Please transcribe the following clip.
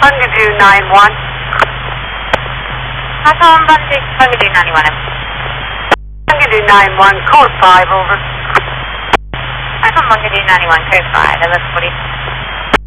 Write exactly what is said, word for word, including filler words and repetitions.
Bungadoo nine one. Hawthorne Bungadoo, Bungadoo ninety-one. Bungadoo nine one, code five, over. Hawthorne Bungadoo ninety-one, code five, eleven forty.